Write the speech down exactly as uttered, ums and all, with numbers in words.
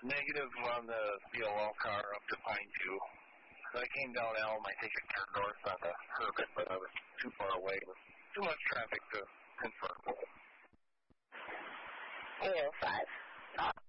Negative on the B L L car up to Pine View. I came down Elm. I think I turned north on the Herbert, but I was too far away with too much traffic to confirm.